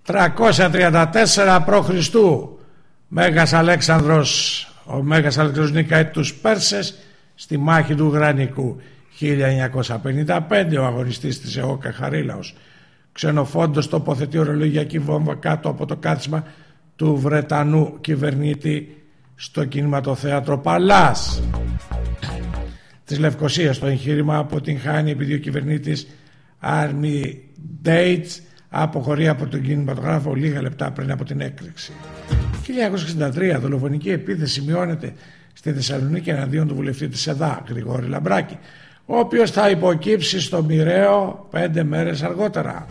334 π.Χ. Μέγας Αλέξανδρος, ο Μέγας Αλέξανδρος νικάει τους Πέρσες στη μάχη του Γρανικού. 1955 ο αγωνιστής της ΕΟΚΑ Χαρίλαος Ξενοφόντος τοποθετεί ορολογιακή βόμβα κάτω από το κάθισμα του Βρετανού κυβερνήτη στο κινηματοθέατρο Παλάς της Λευκωσίας. Το εγχείρημα αποτυγχάνει επειδή ο κυβερνήτης Άρμι Ντέιτς αποχωρεί από τον κινηματογράφο λίγα λεπτά πριν από την έκρηξη. 1963 δολοφονική επίθεση σημειώνεται στη Θεσσαλονίκη εναντίον του βουλευτή της ΕΔΑ Γρηγόρη Λαμπράκη, ο οποίος θα υποκύψει στο μοιραίο 5 μέρες αργότερα.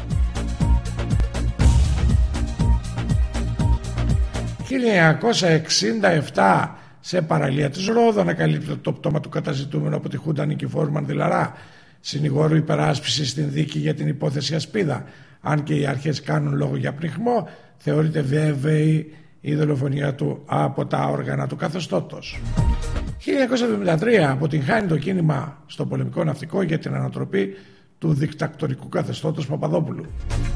1967 σε παραλία της Ρόδου ανακαλύπτει το πτώμα του καταζητούμενου από τη Χούντα Νικηφόρου Μανδυλαρά, συνηγόρου υπεράσπιση στην δίκη για την υπόθεση Ασπίδα. Αν και οι αρχές κάνουν λόγο για πνιγμό, θεωρείται βέβαιη η δολοφονία του από τα όργανα του καθεστώτος. 1973 αποτυγχάνει το κίνημα στο πολεμικό ναυτικό για την ανατροπή του δικτακτορικού καθεστώτος Παπαδόπουλου.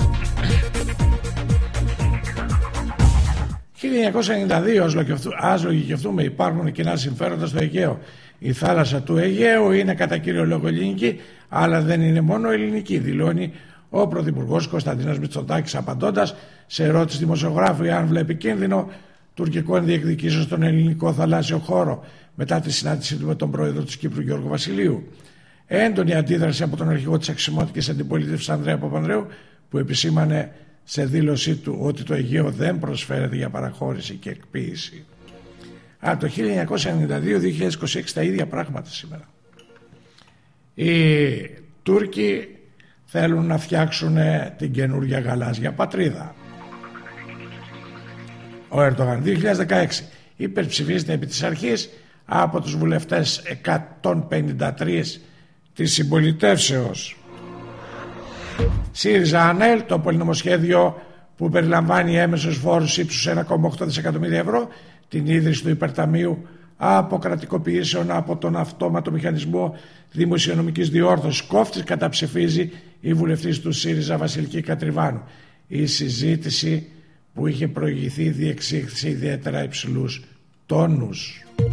1992 ας λογικευτούμε, υπάρχουν κοινά συμφέροντα στο Αιγαίο. Η θάλασσα του Αιγαίου είναι κατά κύριο λόγο ελληνική, αλλά δεν είναι μόνο ελληνική, δηλώνει ο Πρωθυπουργός Κωνσταντίνος Μητσοτάκης απαντώντας σε ερώτηση δημοσιογράφου αν βλέπει κίνδυνο τουρκικών διεκδικήσεων στον ελληνικό θαλάσσιο χώρο μετά τη συνάντησή του με τον πρόεδρο της Κύπρου Γιώργο Βασιλείου. Έντονη αντίδραση από τον αρχηγό της αξιωματικής αντιπολίτευσης Ανδρέα Παπανδρέου, που επισήμανε σε δήλωσή του ότι το Αιγαίο δεν προσφέρεται για παραχώρηση και εκποίηση. Το 1992-2026 τα ίδια πράγματα σήμερα. Οι Τούρκοι θέλουν να φτιάξουν την καινούργια γαλάζια πατρίδα. Ο Ερντογάν 2016 υπερψηφίζεται επί της αρχής από τους βουλευτές 153 της συμπολιτεύσεως. ΣΥΡΙΖΑ ΑΝΕΛ, το πολυνομοσχέδιο που περιλαμβάνει έμεσους φόρους ύψους 1,8 δισεκατομμύρια ευρώ, την ίδρυση του υπερταμείου αποκρατικοποιήσεων από τον αυτόματο μηχανισμό δημοσιονομικής διόρθωσης κόφτης, καταψηφίζει η βουλευτής του ΣΥΡΙΖΑ Βασιλική Κατριβάνου. Η συζήτηση που είχε προηγηθεί διεξήχθη σε ιδιαίτερα υψηλούς τόνους.